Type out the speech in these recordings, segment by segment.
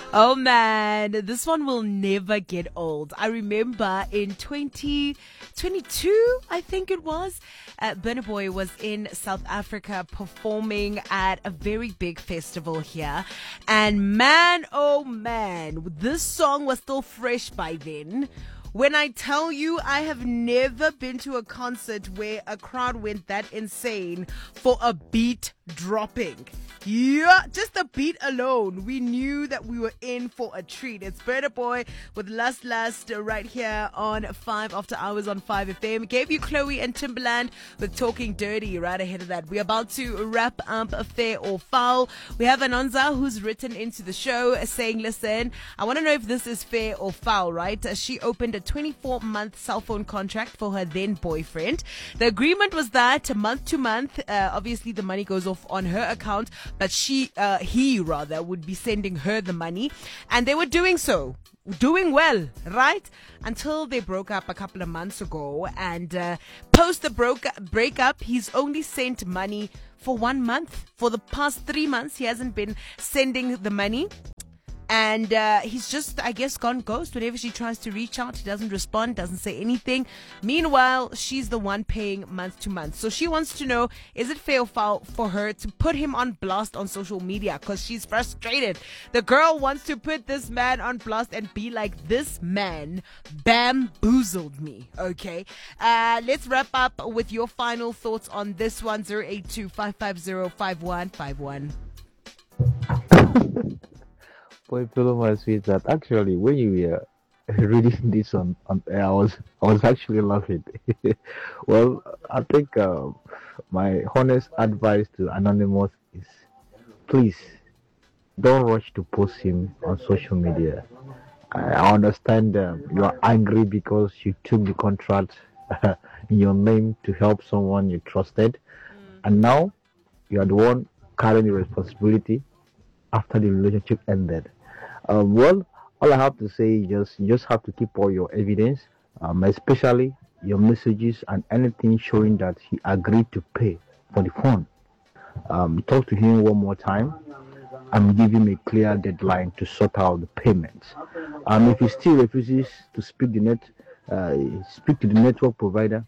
Oh man, this one will never get old. I remember in 2022, I think it was, Burna Boy was in South Africa performing at a very big festival here. And man, oh man, this song was still fresh by then. When I tell you, I have never been to a concert where a crowd went that insane for a beat dropping. Yeah, just the beat alone, we knew that we were in for a treat. It's Burna Boy with Lust right here on 5 After Hours on 5FM. Gave you Chloe and Timbaland with Talking Dirty right ahead of that. We're about to wrap up Fair or Foul. We have Anonza who's written into the show saying, listen, I want to know if this is fair or foul, right? She opened a 24-month cell phone contract for her then boyfriend. The agreement was that month to month, obviously the money goes off on her account, but he would be sending her the money, and they were doing well, right? Until they broke up a couple of months ago, and post the breakup, he's only sent money for 1 month. For the past 3 months, he hasn't been sending the money. And he's just, I guess, gone ghost. Whenever she tries to reach out, he doesn't respond, doesn't say anything. Meanwhile, she's the one paying month to month. So she wants to know, is it fair or foul for her to put him on blast on social media? Because she's frustrated. The girl wants to put this man on blast and be like, this man bamboozled me. Okay. Let's wrap up with your final thoughts on this one. 082-550-5151. Boy, Pillow, my sweetheart. Actually, when you were reading this on air, I was actually laughing. Well, I think my honest advice to Anonymous is, please don't rush to post him on social media. I understand you are angry because you took the contract in your name to help someone you trusted, and now you are the one carrying the responsibility after the relationship ended. Well, all I have to say is you just have to keep all your evidence, especially your messages and anything showing that he agreed to pay for the phone. Talk to him one more time and give him a clear deadline to sort out the payments. If he still refuses to speak to the network provider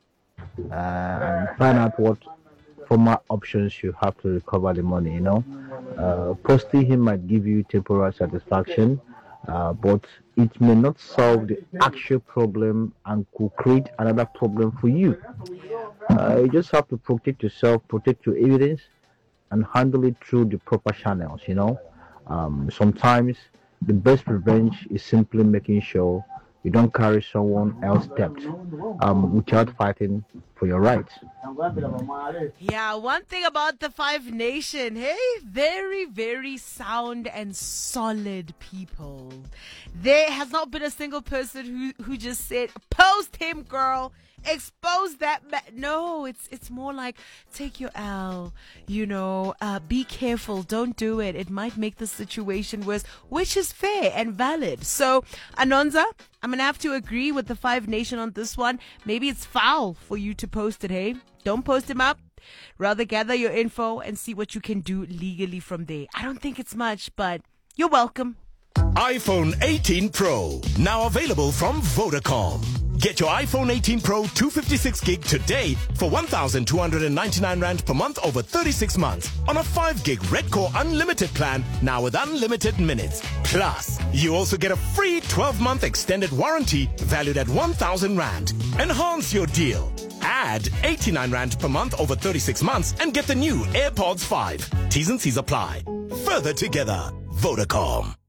and find out what former options you have to recover the money, posting him might give you temporary satisfaction, but it may not solve the actual problem and could create another problem for you. You just have to protect yourself, protect your evidence, and handle it through the proper channels. Sometimes the best revenge is simply making sure you don't carry someone else's debt without fighting for your rights. Yeah, one thing about the Five Nation, hey, very, very sound and solid people. There has not been a single person who just said, post him, girl. Expose that no, it's more like take your L, be careful, don't do it. It might make the situation worse, which is fair and valid. So, Anonza, I'm going to have to agree with the Five Nation on this one. Maybe it's foul for you to post it, hey? Don't post him up. Rather gather your info and see what you can do legally from there. I don't think it's much, but you're welcome. iPhone 18 Pro, now available from Vodacom. Get your iPhone 18 Pro 256 gig today for 1,299 Rand per month over 36 months on a 5 gig Red Core Unlimited plan, now with unlimited minutes. Plus, you also get a free 12-month extended warranty valued at 1,000 Rand. Enhance your deal. Add 89 Rand per month over 36 months and get the new AirPods 5. T's and C's apply. Further together, Vodacom.